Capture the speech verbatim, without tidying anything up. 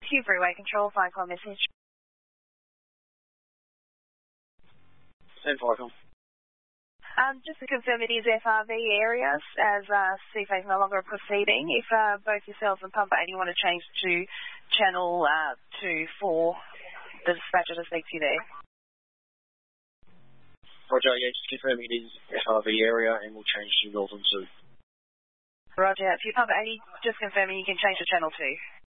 Q Freeway Control, Ficon message. Same Ficon. Um, just to confirm, it is F R V areas as uh, Seaface no longer proceeding. If uh, both yourselves and Pump eighty want to change to channel uh, two for the dispatcher to speak to you there. Roger, yeah, just confirming it is F R V area and we'll change to Northern two. Roger, if you Pump eighty, just confirming you can change to channel two.